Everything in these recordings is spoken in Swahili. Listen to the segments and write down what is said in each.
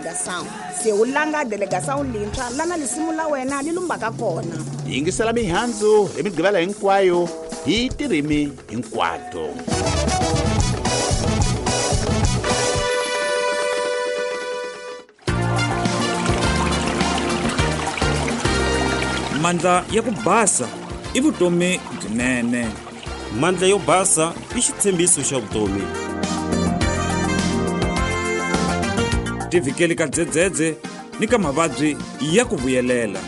delegação se u langa delegação lintshwa lana lisimu la wena li lumbaka kona. Yingisela mihandzu hi migqivela hinkwayo hi tirimi hinkwato. Mandla ya ku basa I vutomi byinene. Mandla yo basa I xitshembiso xa vutomi. Tivikeli ka dzedzedze ni ka mavabyi ya ku vuyelela.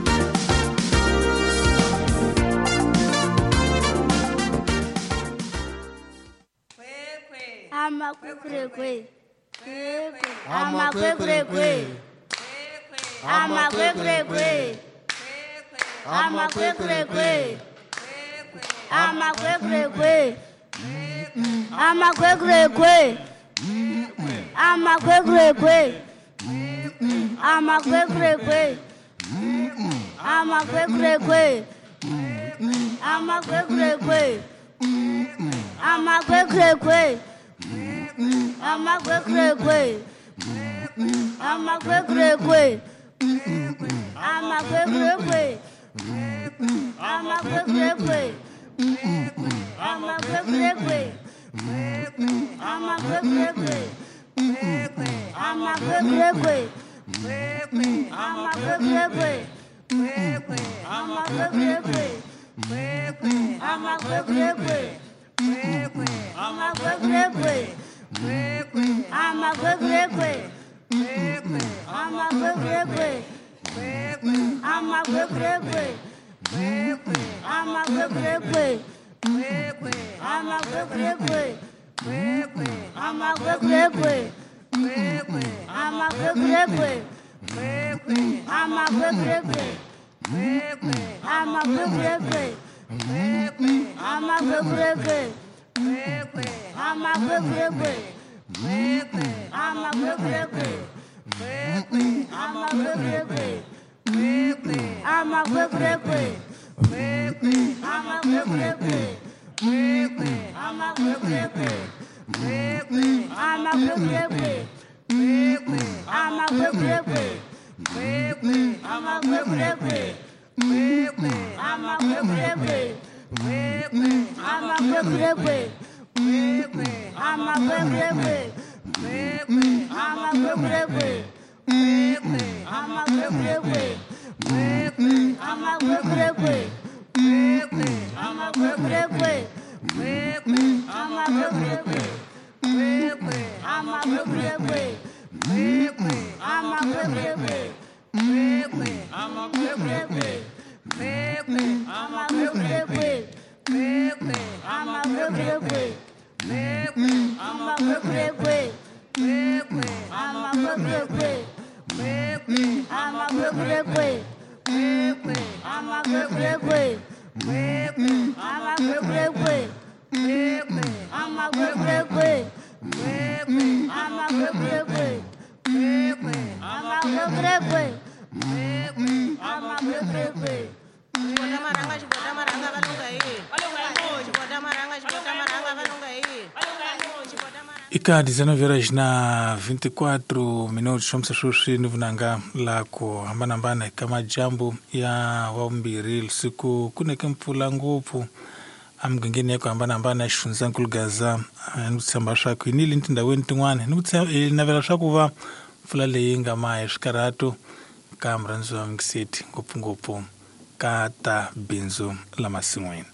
Ika 19:24 minutos somsa shushi nivunanga lako hambana kama jambo ya waumbiri siku kuneke mpfula ngopfu amgengeni yako hambana shunza nkulgaza nutsamba shako inili ntindaweni tin'wana navela swaku va mpfula leyi nga mahi swikaratu ka murhandziwa wa Mngiseti ngopfungopfu ka ta bindzu la masin'wini.